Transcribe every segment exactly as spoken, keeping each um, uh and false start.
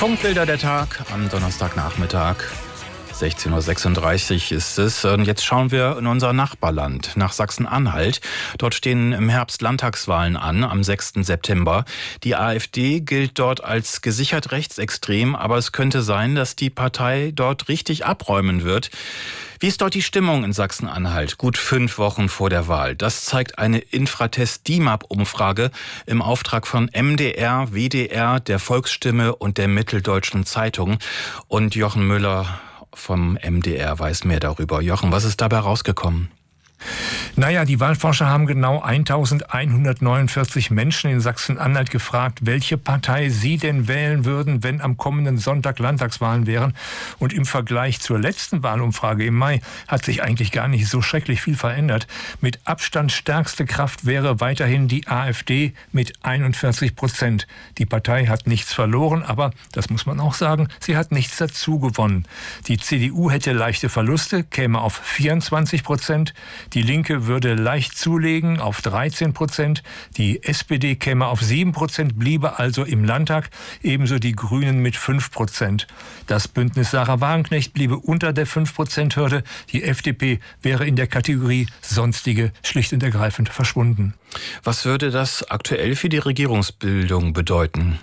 Funkbilder der Tag am Donnerstagnachmittag. sechzehn Uhr sechsunddreißig ist es. Und jetzt schauen wir in unser Nachbarland, nach Sachsen-Anhalt. Dort stehen im Herbst Landtagswahlen an, am sechsten September. Die AfD gilt dort als gesichert rechtsextrem, aber es könnte sein, dass die Partei dort richtig abräumen wird. Wie ist dort die Stimmung in Sachsen-Anhalt, gut fünf Wochen vor der Wahl? Das zeigt eine Infratest-D I M A P-Umfrage im Auftrag von M D R, W D R, der Volksstimme und der Mitteldeutschen Zeitung. Und Jochen Müller vom M D R weiß mehr darüber. Jochen, was ist dabei rausgekommen? Naja, die Wahlforscher haben genau eintausendeinhundertneunundvierzig Menschen in Sachsen-Anhalt gefragt, welche Partei sie denn wählen würden, wenn am kommenden Sonntag Landtagswahlen wären. Und im Vergleich zur letzten Wahlumfrage im Mai hat sich eigentlich gar nicht so schrecklich viel verändert. Mit Abstand stärkste Kraft wäre weiterhin die AfD mit einundvierzig Prozent. Die Partei hat nichts verloren, aber, das muss man auch sagen, sie hat nichts dazu gewonnen. Die C D U hätte leichte Verluste, käme auf vierundzwanzig Prozent. Die Linke würde leicht zulegen auf dreizehn Prozent. Die S P D käme auf sieben Prozent, bliebe also im Landtag. Ebenso die Grünen mit fünf Prozent. Das Bündnis Sarah Wagenknecht bliebe unter der fünf Prozent Hürde. Die F D P wäre in der Kategorie Sonstige schlicht und ergreifend verschwunden. Was würde das aktuell für die Regierungsbildung bedeuten?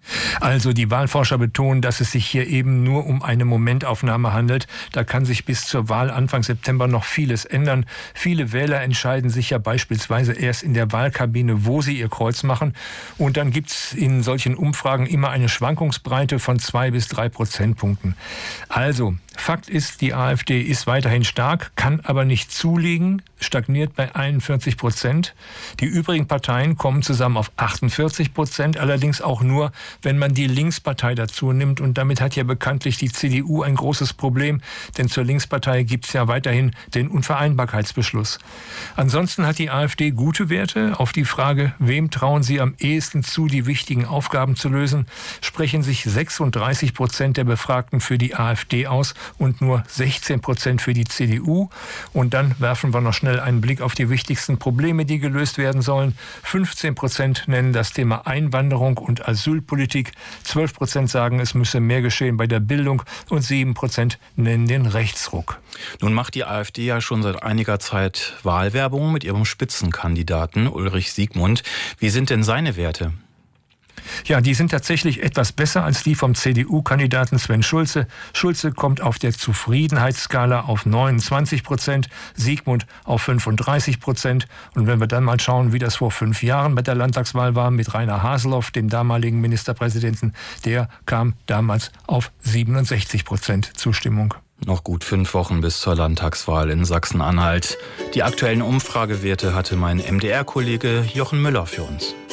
Also die Wahlforscher betonen, dass es sich hier eben nur um eine Momentaufnahme handelt. Da kann sich bis zur Wahl Anfang September noch vieles ändern. Viele Wähler entscheiden sich ja beispielsweise erst in der Wahlkabine, wo sie ihr Kreuz machen. Und dann gibt's in solchen Umfragen immer eine Schwankungsbreite von zwei bis drei Prozentpunkten. Also, Fakt ist, die AfD ist weiterhin stark, kann aber nicht zulegen, stagniert bei einundvierzig Prozent. Die übrigen Parteien kommen zusammen auf achtundvierzig Prozent, allerdings auch nur, wenn man die Linkspartei dazu nimmt. Und damit hat ja bekanntlich die C D U ein großes Problem, denn zur Linkspartei gibt es ja weiterhin den Unvereinbarkeitsbeschluss. Ansonsten hat die AfD gute Werte. Auf die Frage, wem trauen sie am ehesten zu, die wichtigen Aufgaben zu lösen, sprechen sich sechsunddreißig Prozent der Befragten für die AfD aus und nur sechzehn Prozent für die C D U. Und dann werfen wir noch schnell einen Blick auf die wichtigsten Probleme, die gelöst werden sollen. fünfzehn Prozent nennen das Thema Einwanderung und Asylpolitik. zwölf Prozent sagen, es müsse mehr geschehen bei der Bildung und sieben Prozent nennen den Rechtsruck. Nun macht die AfD ja schon seit einiger Zeit Wahlwerbung mit ihrem Spitzenkandidaten Ulrich Siegmund. Wie sind denn seine Werte? Ja, die sind tatsächlich etwas besser als die vom C D U-Kandidaten Sven Schulze. Schulze kommt auf der Zufriedenheitsskala auf neunundzwanzig Prozent, Siegmund auf fünfunddreißig Prozent. Und wenn wir dann mal schauen, wie das vor fünf Jahren bei der Landtagswahl war mit Rainer Haseloff, dem damaligen Ministerpräsidenten, der kam damals auf siebenundsechzig Prozent Zustimmung. Noch gut fünf Wochen bis zur Landtagswahl in Sachsen-Anhalt. Die aktuellen Umfragewerte hatte mein M D R-Kollege Jochen Müller für uns.